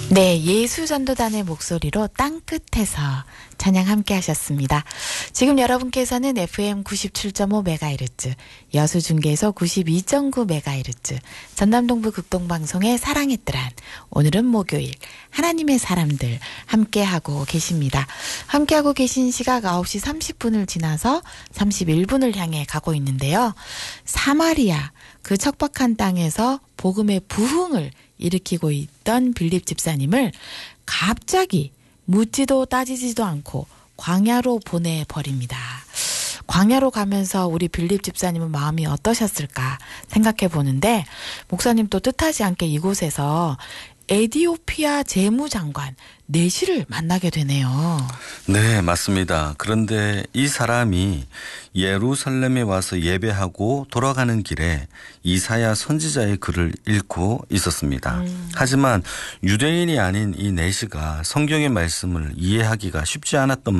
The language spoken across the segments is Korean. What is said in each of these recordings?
네, 예수전도단의 목소리로 땅끝에서 찬양 함께 하셨습니다. 지금 여러분께서는 FM 97.5MHz, 여수중계에서 92.9MHz, 전남동부 극동방송의 사랑의 뜰안, 오늘은 목요일, 하나님의 사람들 함께하고 계십니다. 함께하고 계신 시각 9시 30분을 지나서 31분을 향해 가고 있는데요. 사마리아, 그 척박한 땅에서 복음의 부흥을 일으키고 있던 빌립 집사님을 갑자기 묻지도 따지지도 않고 광야로 보내버립니다. 광야로 가면서 우리 빌립 집사님은 마음이 어떠셨을까 생각해 보는데, 목사님도 뜻하지 않게 이곳에서 에디오피아 재무장관 내시를 만나게 되네요. 네, 맞습니다. 그런데 이 사람이 예루살렘에 와서 예배하고 돌아가는 길에 이사야 선지자의 글을 읽고 있었습니다. 하지만 유대인이 아닌 이 내시가 성경의 말씀을 이해하기가 쉽지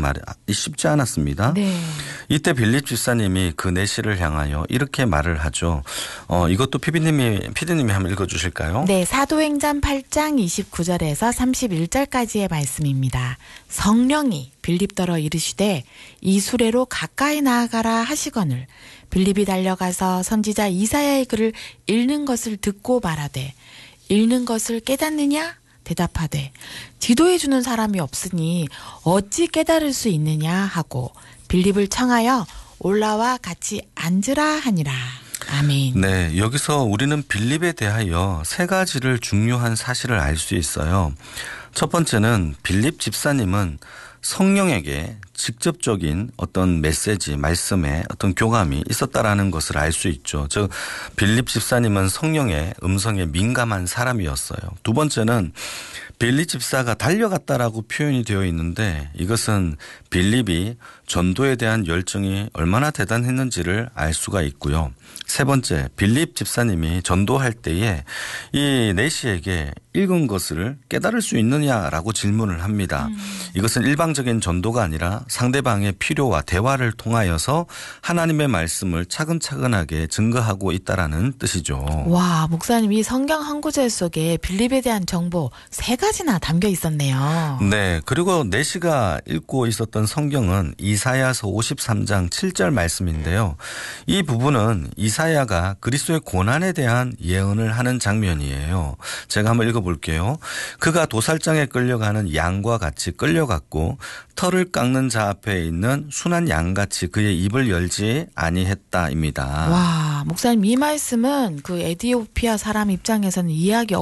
않았습니다. 네. 이때 빌립 집사님이 그 내시를 향하여 이렇게 말을 하죠. 이것도 피디님이 한번 읽어주실까요? 네, 사도행전 8장 29절에서 31절까지의 말씀입니다. 성령이 빌립더러 이르시되 이 수레로 가까이 나아가라 하시거늘 빌립이 달려가서 선지자 이사야의 글을 읽는 것을 듣고 말하되 읽는 것을 깨닫느냐? 대답하되 지도해 주는 사람이 없으니 어찌 깨달을 수 있느냐 하고 빌립을 청하여 올라와 같이 앉으라 하니라. 아멘. 네, 여기서 우리는 빌립에 대하여 세 가지를 중요한 사실을 알 수 있어요. 첫 번째는 빌립 집사님은 성령에게 직접적인 어떤 메시지, 말씀에 어떤 교감이 있었다라는 것을 알 수 있죠. 즉 빌립 집사님은 성령의 음성에 민감한 사람이었어요. 두 번째는 빌립 집사가 달려갔다라고 표현이 되어 있는데 이것은 빌립이 전도에 대한 열정이 얼마나 대단했는지를 알 수가 있고요. 세 번째, 빌립 집사님이 전도할 때에 이 내시에게 읽은 것을 깨달을 수 있느냐라고 질문을 합니다. 이것은 일방적인 전도가 아니라 상대방의 필요와 대화를 통하여서 하나님의 말씀을 차근차근하게 증거하고 있다라는 뜻이죠. 와, 목사님, 이 성경 한 구절 속에 빌립에 대한 정보 세 가지나 담겨 있었네요. 네, 그리고 내시가 읽고 있었던 성경은 이사야서 53장 7절 말씀인데요. 이 부분은 이사야가 그리스도의 고난에 대한 예언을 하는 장면이에요. 제가 한번 읽어볼게요. 그가 도살장에 끌려가는 양과 같이 끌려갔고 털을 깎는 자 앞에 있는 순한 양같이 그의 입을 열지 아니했다입니다. 와, 목사님, 이 말씀은 그 에디오피아 사람 입장에서는 이해하기